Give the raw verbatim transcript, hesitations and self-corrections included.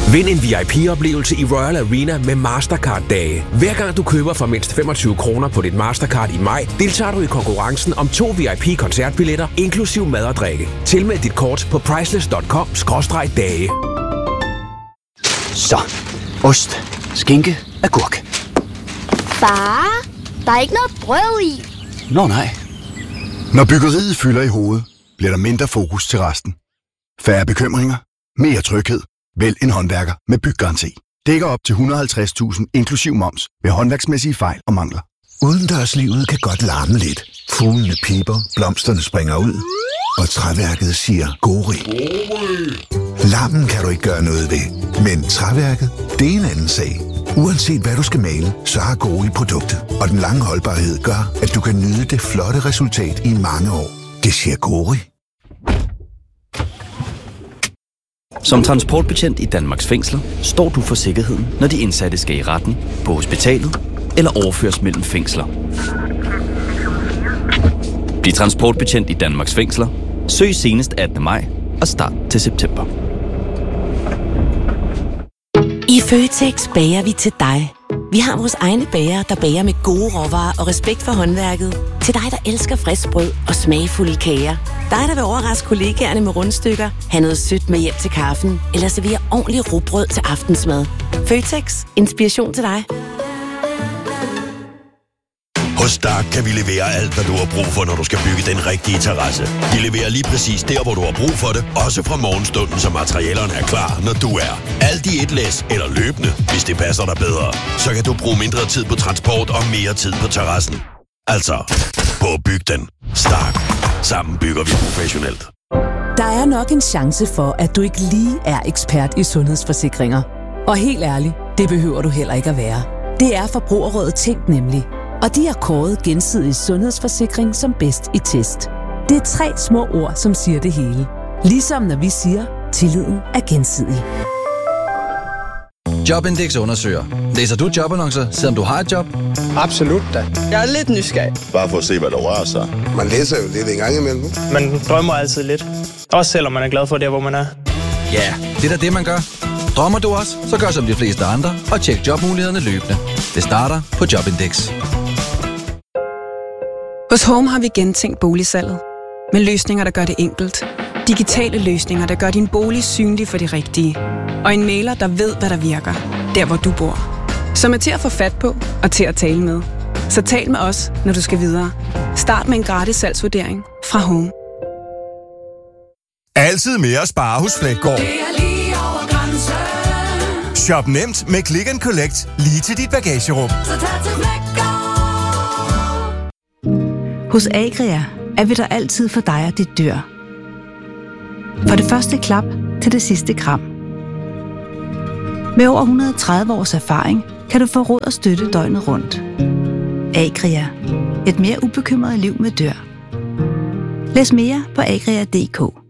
Vind en V I P-oplevelse i Royal Arena med Mastercard-dage. Hver gang du køber for mindst femogtyve kroner på dit Mastercard i maj, deltager du i konkurrencen om to V I P-koncertbilletter, inklusiv mad og drikke. Tilmeld dit kort på priceless punktum com skråstreg dage. Så, ost, skinke, agurk. Far, der er ikke noget brød i. Nå nej. Når byggeriet fylder i hovedet, bliver der mindre fokus til resten. Færre bekymringer, mere tryghed. Vælg en håndværker med byggaranti. Dækker op til et hundrede og halvtreds tusind inklusiv moms ved håndværksmæssige fejl og mangler. Udendørslivet kan godt larme lidt. Fuglene piber, blomsterne springer ud, og træværket siger gori. Larmen kan du ikke gøre noget ved, men træværket, det er en anden sag. Uanset hvad du skal male, så har Gori produktet, og den lange holdbarhed gør, at du kan nyde det flotte resultat i mange år. Det siger Gori. Som transportbetjent i Danmarks fængsler står du for sikkerheden, når de indsatte skal i retten, på hospitalet eller overføres mellem fængsler. Bliv transportbetjent i Danmarks fængsler. Søg senest attende maj og start til september. I Føtex bager vi til dig. Vi har vores egne bager, der bager med gode råvarer og respekt for håndværket. Til dig, der elsker frisk brød og smagfulde kager. Dig, der vil overraske kollegaerne med rundstykker, have noget sødt med hjem til kaffen, eller servere ordentligt rugbrød til aftensmad. Føtex. Inspiration til dig. Hos Stark kan vi levere alt, hvad du har brug for, når du skal bygge den rigtige terrasse. Vi leverer lige præcis der, hvor du har brug for det, også fra morgenstunden, så materialerne er klar, når du er. Alt i et læs eller løbende, hvis det passer dig bedre. Så kan du bruge mindre tid på transport og mere tid på terrassen. Altså, på at bygge den. Stark. Sammen bygger vi professionelt. Der er nok en chance for, at du ikke lige er ekspert i sundhedsforsikringer. Og helt ærligt, det behøver du heller ikke at være. Det er Forbrugerrådet Tænk nemlig. Og de har kåret Gensidig Sundhedsforsikring som bedst i test. Det er tre små ord, som siger det hele. Ligesom når vi siger, tilliden er gensidig. Jobindex undersøger. Læser du jobannoncer, selvom du har et job? Absolut da. Jeg er lidt nysgerrig. Bare for at se, hvad der rører sig. Man læser jo lidt en gang imellem. Man drømmer altid lidt. Også selvom man er glad for det, hvor man er. Ja, det er da det, man gør. Drømmer du også, så gør som de fleste andre og tjek jobmulighederne løbende. Det starter på Jobindex. Hos Home har vi gentænkt boligsalget. Med løsninger, der gør det enkelt. Digitale løsninger, der gør din bolig synlig for de rigtige. Og en mailer, der ved, hvad der virker. Der, hvor du bor. Som er til at få fat på og til at tale med. Så tal med os, når du skal videre. Start med en gratis salgsvurdering fra Home. Altid mere at spare hos Fleggaard. Shop nemt med Click and Collect lige til dit bagagerum. Så tag til Hos Agria er vi der altid for dig og dit dyr. Fra det første klap til det sidste kram. Med over et hundrede og tredive års erfaring kan du få råd og støtte døgnet rundt. Agria. Et mere ubekymret liv med dyr. Læs mere på agria punktum d k.